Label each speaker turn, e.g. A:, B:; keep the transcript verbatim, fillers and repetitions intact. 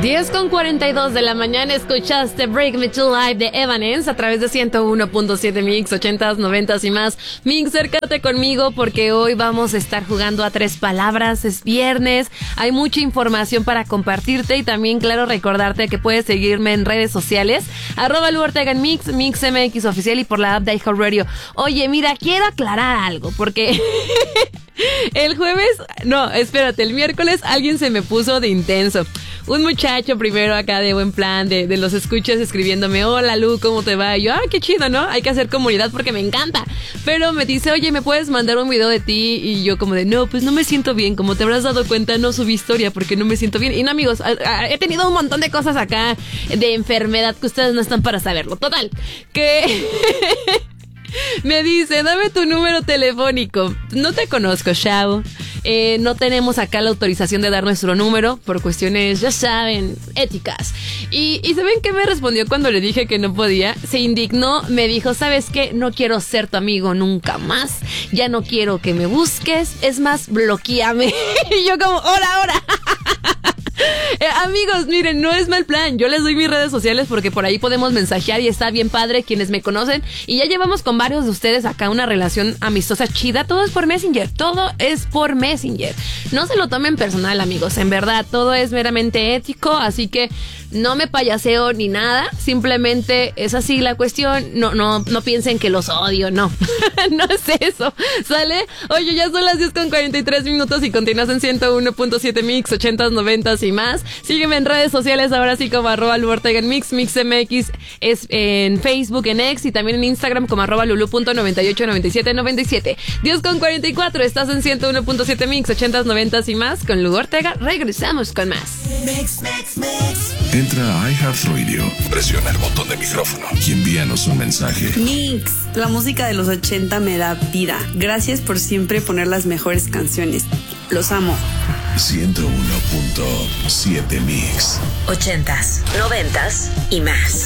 A: diez con cuarenta y dos de la mañana escuchaste Break Me to Life de Evanescence a través de ciento uno punto siete Mix, ochentas, noventas y más. Mix, acércate conmigo porque hoy vamos a estar jugando a tres palabras. Es viernes, hay mucha información para compartirte y también, claro, recordarte que puedes seguirme en redes sociales, arroba Lu Ortega en Mix, Mix M X Oficial y por la app de iHeartRadio. Oye, mira, quiero aclarar algo porque... el jueves, no, espérate, el miércoles alguien se me puso de intenso. Un muchacho primero acá de buen plan, de, de los escuchas escribiéndome, hola Lu, ¿cómo te va? Y yo, ah, qué chido, ¿no? Hay que hacer comunidad porque me encanta. Pero me dice, oye, ¿me puedes mandar un video de ti? Y yo como de, no, pues no me siento bien. Como te habrás dado cuenta, no subí historia porque no me siento bien. Y no, amigos, a, a, he tenido un montón de cosas acá de enfermedad que ustedes no están para saberlo. Total, que... me dice, dame tu número telefónico. No te conozco, chavo. Eh, no tenemos acá la autorización de dar nuestro número por cuestiones, ya saben, éticas. Y, y ¿saben qué me respondió cuando le dije que no podía? Se indignó, me dijo, ¿sabes qué? No quiero ser tu amigo nunca más. Ya no quiero que me busques. Es más, bloqueame. Y yo como, hola, hola. Eh, amigos, miren, no es mal plan. Yo les doy mis redes sociales porque por ahí podemos mensajear y está bien padre quienes me conocen. Y ya llevamos con varios de ustedes acá una relación amistosa chida. Todo es por Messenger, todo es por Messenger. No se lo tomen personal, amigos. En verdad, todo es meramente ético. Así que no me payaseo ni nada. Simplemente es así la cuestión. No, no, no piensen que los odio, no. No es eso, ¿sale? Oye, ya son las diez con cuarenta y tres minutos y continúas en ciento uno punto siete Mix, ochentas, noventas y más. Sígueme en redes sociales ahora sí como arroba Lu Ortega en Mix, Mix M X es en Facebook, en X y también en Instagram como arroba lulu punto noventa y ocho noventa y siete noventa y siete. diez con cuarenta y cuatro, estás en ciento uno punto siete Mix, ochentas, noventas y más con Lu Ortega. Regresamos con más.
B: Mix, mix, mix. Entra a iHeartRadio, presiona el botón de micrófono y envíanos un mensaje.
C: Mix, la música de los ochenta me da vida. Gracias por siempre poner las mejores canciones. Los amo.
B: ciento uno punto siete Mix.
D: Ochentas, noventas y más.